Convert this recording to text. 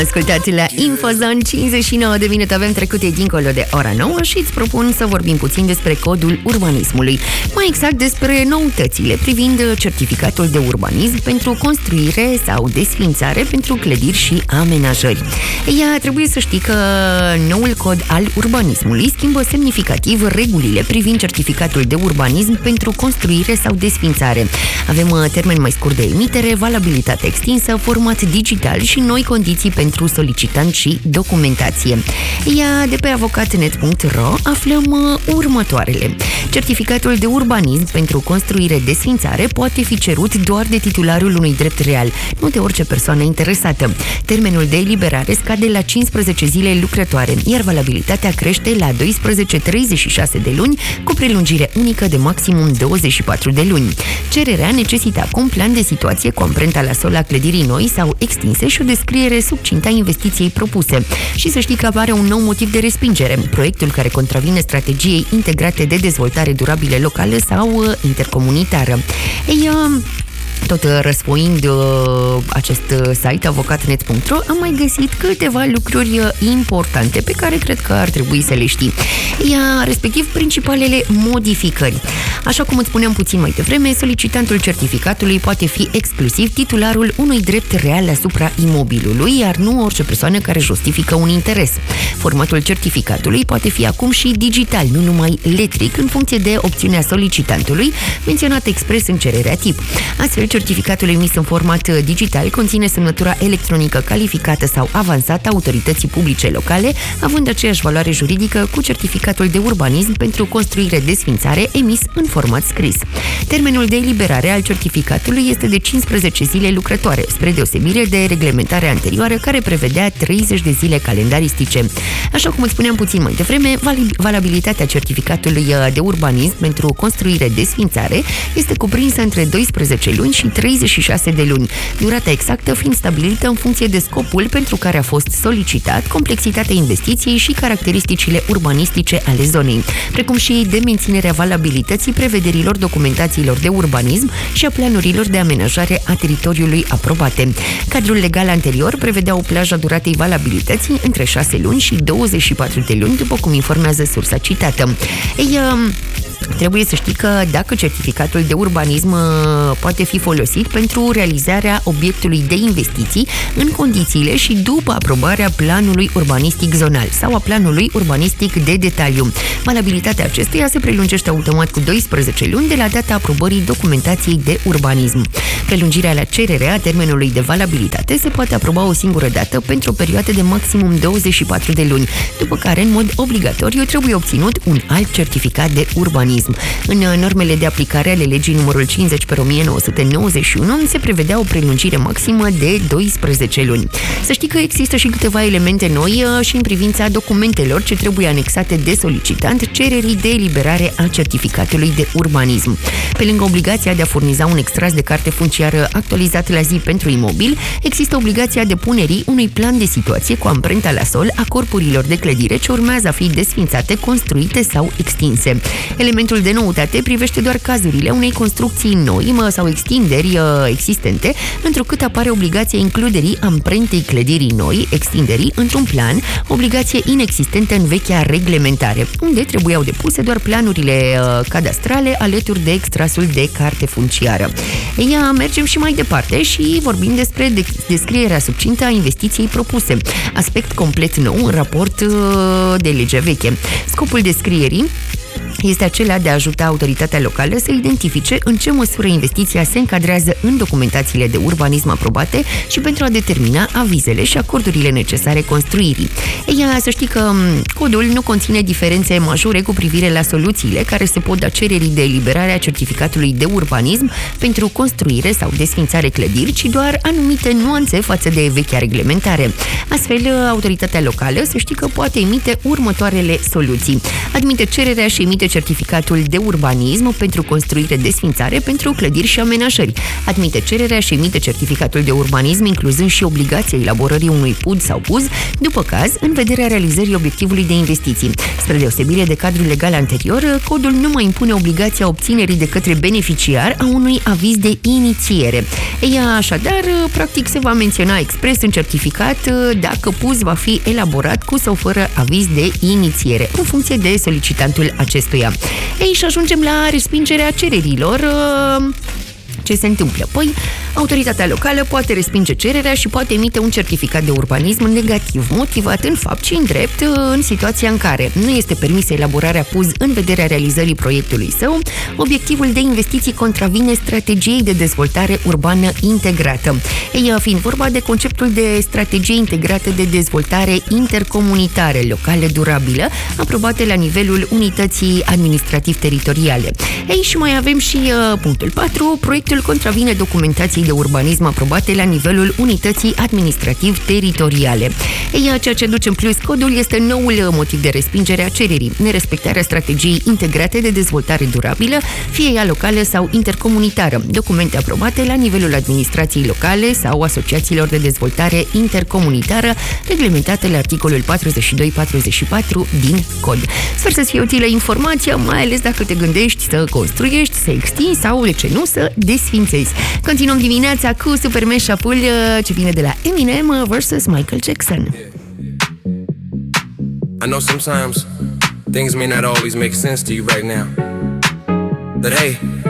Ascultați la Infozone, 59 de minute avem trecute dincolo de ora 9 și îți propun să vorbim puțin despre codul urbanismului. Mai exact despre noutățile privind certificatul de urbanism pentru construire sau desființare pentru clădiri și amenajări. Ea trebuie să știi că noul cod al urbanismului schimbă semnificativ regulile privind certificatul de urbanism pentru construire sau desființare. Avem termen mai scurt de emitere, valabilitate extinsă, format digital și noi condiții pentru solicitant și documentație. Ea de pe avocatnet.ro aflăm următoarele. Certificatul de urbanism pentru construire-desființare poate fi cerut doar de titularul unui drept real, nu de orice persoană interesată. Termenul de eliberare scade la 15 zile lucrătoare, iar valabilitatea crește la 12-36 de luni, cu prelungire unică de maximum 24 de luni. Cererea necesită acum plan de situație cu amprenta la sol a clădirii noi sau extinse și o descriere succintă a investiției propuse. Și să știi că apare un nou motiv de respingere, proiectul care contravine strategiei integrate de dezvoltare durabilă locală sau intercomunitară. Tot răsfoind acest site, avocatnet.ro, am mai găsit câteva lucruri importante pe care cred că ar trebui să le știi. Respectiv, principalele modificări. Așa cum îți spuneam puțin mai devreme, solicitantul certificatului poate fi exclusiv titularul unui drept real asupra imobilului, iar nu orice persoană care justifică un interes. Formatul certificatului poate fi acum și digital, nu numai letric, în funcție de opțiunea solicitantului, menționată expres în cererea tip. Astfel, certificatul emis în format digital conține semnătura electronică calificată sau avansată a autorității publice locale, având aceeași valoare juridică cu certificatul de urbanism pentru construire-desființare emis în format scris. Termenul de eliberare al certificatului este de 15 zile lucrătoare, spre deosebire de reglementarea anterioară care prevedea 30 de zile calendaristice. Așa cum îți spuneam puțin mai devreme, valabilitatea certificatului de urbanism pentru construire-desființare este cuprinsă între 12 luni și 36 de luni, durata exactă fiind stabilită în funcție de scopul pentru care a fost solicitat, complexitatea investiției și caracteristicile urbanistice ale zonei, precum și de menținerea valabilității prevederilor documentațiilor de urbanism și a planurilor de amenajare a teritoriului aprobate. Cadrul legal anterior prevedea o plajă a duratei valabilității între 6 luni și 24 de luni, după cum informează sursa citată. Trebuie să știi că dacă certificatul de urbanism poate fi folosit pentru realizarea obiectului de investiții în condițiile și după aprobarea planului urbanistic zonal sau a planului urbanistic de detaliu. Valabilitatea acestuia se prelungește automat cu 12 luni de la data aprobării documentației de urbanism. Prelungirea la cerere a termenului de valabilitate se poate aproba o singură dată pentru o perioadă de maximum 24 de luni, după care, în mod obligatoriu, trebuie obținut un alt certificat de urbanism. În normele de aplicare ale legii numărul 50/1991 se prevedea o prelungire maximă de 12 luni. Să știi că există și câteva elemente noi și în privința documentelor ce trebuie anexate de solicitant cererii de eliberare a certificatului de urbanism. Pe lângă obligația de a furniza un extras de carte funciară actualizat la zi pentru imobil, există obligația depunerii unui plan de situație cu amprenta la sol a corpurilor de clădire ce urmează a fi desființate, construite sau extinse. Elementul de noutate privește doar cazurile unei construcții noi sau extinderi existente, întrucât apare obligația includerii amprentei clădirii noi, extinderii, într-un plan, obligație inexistentă în vechea reglementare, unde trebuiau depuse doar planurile cadastrale alături de extrasul de carte funciară. Mergem și mai departe și vorbim despre descrierea succintă a investiției propuse, aspect complet nou în raport de lege veche. Scopul descrierii este acela de a ajuta autoritatea locală să identifice în ce măsură investiția se încadrează în documentațiile de urbanism aprobate și pentru a determina avizele și acordurile necesare construirii. Să știi că codul nu conține diferențe majore cu privire la soluțiile care se pot da cererii de eliberare a certificatului de urbanism pentru construire sau desființare clădiri, ci doar anumite nuanțe față de vechea reglementare. Astfel, autoritatea locală să știi că poate emite următoarele soluții: admite cererea și emite certificatul de urbanism pentru construire desfințare pentru clădiri și amenajări. Admite cererea și emite certificatul de urbanism, incluzând și obligația elaborării unui PUD sau PUZ, după caz, în vederea realizării obiectivului de investiții. Spre deosebire de cadrul legal anterior, codul nu mai impune obligația obținerii de către beneficiar a unui aviz de inițiere. Ea, așadar, practic se va menționa expres în certificat dacă PUZ va fi elaborat cu sau fără aviz de inițiere, în funcție de solicitantul acestuia. Ei, și ajungem la respingerea cererilor. Ce se întâmplă? Păi, autoritatea locală poate respinge cererea și poate emite un certificat de urbanism negativ, motivat în fapt și în drept în situația în care nu este permisă elaborarea PUZ în vederea realizării proiectului său, obiectivul de investiții contravine strategiei de dezvoltare urbană integrată. Ea fiind vorba de conceptul de strategie integrată de dezvoltare intercomunitară locală durabilă, aprobate la nivelul unității administrativ-teritoriale. Ei, și mai avem și punctul 4, proiectul contravine documentației de urbanism aprobate la nivelul unității administrativ-teritoriale. Ei, ceea ce duce în plus codul este noul motiv de respingere a cererii, nerespectarea strategiei integrate de dezvoltare durabilă, fie ea locală sau intercomunitară, documente aprobate la nivelul administrației locale sau asociațiilor de dezvoltare intercomunitară, reglementate la articolul 42-44 din cod. Sper să-ți fie utilă informația, mai ales dacă te gândești să construiești, să extinzi sau, de ce nu, să desfințezi. Continuăm dimineața cu super mashup-ul ce vine de la Eminem vs. Michael Jackson. I know sometimes things may not always make sense to you right now. But hey,